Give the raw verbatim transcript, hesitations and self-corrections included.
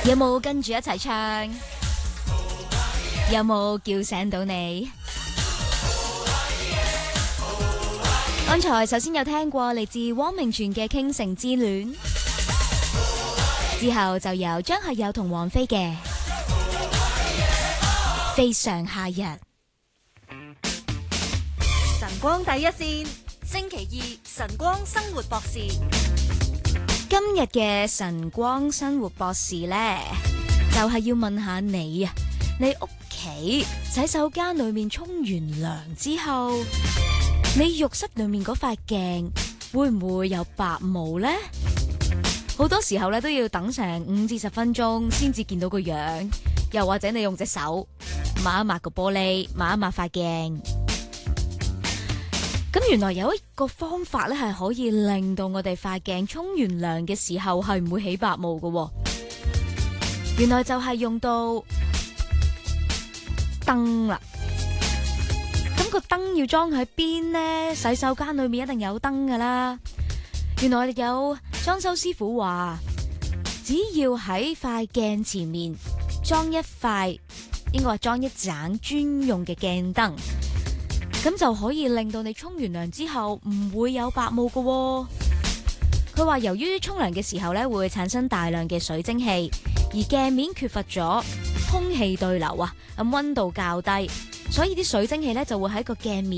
有冇跟住一齊唱？有冇叫醒到你？剛才首先有聽過嚟自汪明荃嘅《傾城之戀》，之後就由張學友同王菲嘅《非常夏日》。 晨光第一線，星期二晨光生活博士。 今日嘅晨光生活博士呢，就係要問下你啊，你屋企洗手間裏面沖完涼之後，你浴室裏面嗰塊鏡會唔會有白毛呢？好多時候咧都要等成五至十分鐘先至見到個樣，又或者你用隻手抹一抹個玻璃，抹一抹塊鏡。咁原來有一個方法咧，係可以令到我哋塊鏡沖完涼嘅時候係唔會起白毛嘅。原來就係用到燈啦。咁個燈要裝喺邊呢？洗手間裏面一定有燈噶啦。原來有裝修師傅話，只要喺塊鏡前面裝一塊，應該話裝一盞專用嘅鏡燈。咁就可以令到你沖完涼之後唔會有白霧㗎喎。佢話由於沖涼嘅時候咧會產生大量嘅水蒸氣，而鏡面缺乏咗空氣對流啊，咁溫度較低，所以啲水蒸氣咧就會喺個鏡面